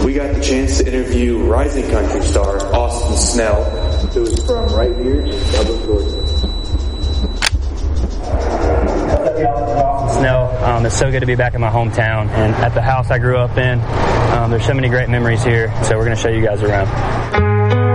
we got the chance to interview rising country star Austin Snell, who is from right here in Dublin, Georgia. Snell, it's so good to be back in my hometown and at the house I grew up in. There's so many great memories here, so we're going to show you guys around.